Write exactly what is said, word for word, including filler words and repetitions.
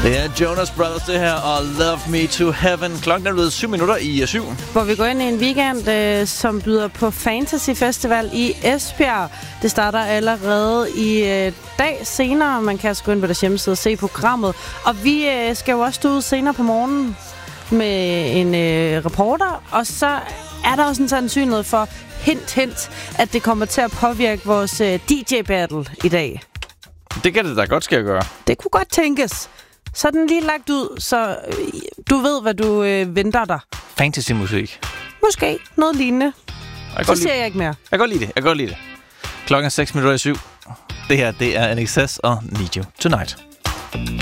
Det er Jonas Brothers, det her, og Love Me to Heaven. Klokken er blevet syv minutter i syv. Hvor vi går ind i en weekend, øh, som byder på Fantasy Festival i Esbjerg. Det starter allerede i øh, dag senere. Man kan altså gå ind på deres hjemmeside og se programmet. Og vi øh, skal jo også stå ud senere på morgenen med en øh, reporter. Og så er der også en sandsynlighed for, hint, hint, at det kommer til at påvirke vores øh, D J-battle i dag. Det kan det da godt skal gøre. Det kunne godt tænkes. Så er den lige lagt ud, så øh, du ved, hvad du øh, venter dig. Fantasy-musik. Måske noget lignende. Så siger jeg ikke mere. Jeg kan godt lide det. Jeg kan godt lide det. Klokken er seks minutter i syv. Det her, det er N X S og Need You Tonight.